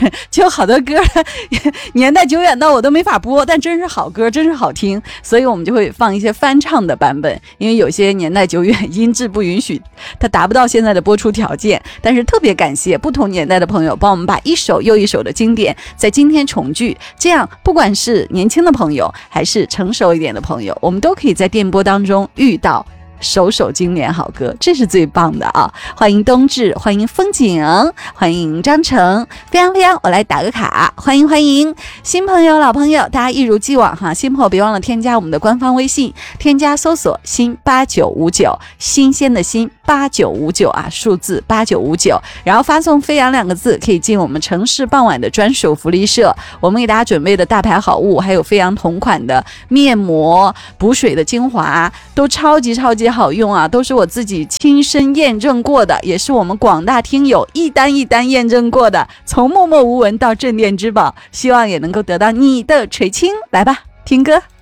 就好多歌年代久远到我都没法播，但真是好歌，真是好听，所以我们就会放一些翻唱的版本，因为有些年代久远，音质不允许，它达不到现在的播出条件。但是特别感谢不同年代的朋友帮我们把一首又一首的经典在今天重聚，这样不管是年轻的朋友还是成熟一点的朋友，我们都可以在电波当中遇到首首经典好歌，这是最棒的啊！欢迎冬至，欢迎风景，欢迎张成，非常，我来打个卡，欢迎新朋友老朋友，大家一如既往哈，新朋友别忘了添加我们的官方微信，添加搜索新8959，新鲜的新8959啊，数字8959，然后发送飞扬2个字，可以进我们城市傍晚的专属福利社，我们给大家准备的大牌好物，还有飞扬同款的面膜、补水的精华，都超级好用啊，都是我自己亲身验证过的，也是我们广大听友一单一单验证过的，从默默无闻到镇店之宝，希望也能够得到你的垂青。来吧，听歌。